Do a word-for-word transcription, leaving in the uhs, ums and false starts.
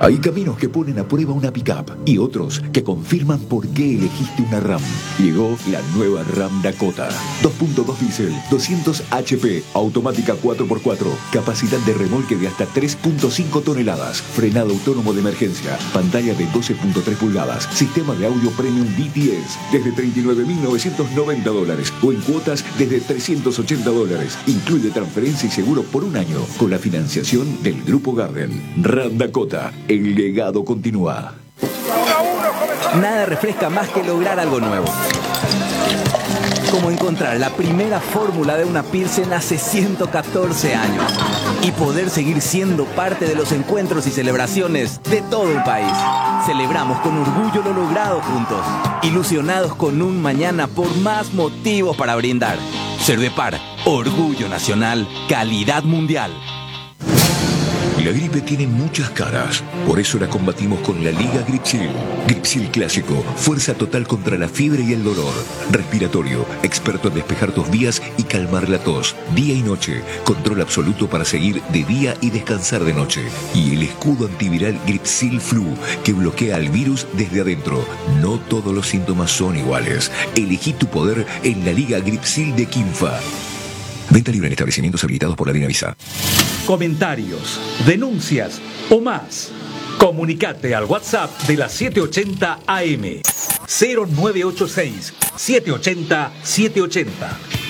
Hay caminos que ponen a prueba una pick-up y otros que confirman por qué elegiste una RAM. Llegó la nueva RAM Dakota. dos punto dos diésel, doscientos H P, automática cuatro por cuatro, capacidad de remolque de hasta tres punto cinco toneladas, frenado autónomo de emergencia, pantalla de doce punto tres pulgadas, sistema de audio premium D T S, desde treinta y nueve mil novecientos noventa dólares o en cuotas desde trescientos ochenta dólares. Incluye transferencia y seguro por un año con la financiación del Grupo Garden. RAM Dakota. El legado continúa. Nada refresca más que lograr algo nuevo. Como encontrar la primera fórmula de una Pilsen hace ciento catorce años y poder seguir siendo parte de los encuentros y celebraciones de todo el país. Celebramos con orgullo lo logrado juntos, ilusionados con un mañana por más motivos para brindar. Cervepar, orgullo nacional, calidad mundial. La gripe tiene muchas caras, por eso la combatimos con la Liga Gripsil. Gripsil Clásico, fuerza total contra la fiebre y el dolor. Respiratorio, experto en despejar tus vías y calmar la tos. Día y noche, control absoluto para seguir de día y descansar de noche. Y el escudo antiviral Gripsil Flu, que bloquea al virus desde adentro. No todos los síntomas son iguales. Elegí tu poder en la Liga Gripsil de Kinfa. Venta libre en establecimientos habilitados por la Dinavisa. Comentarios, denuncias o más. Comunicate al WhatsApp de la setecientos ochenta A M cero nueve ocho seis, setecientos ochenta, setecientos ochenta.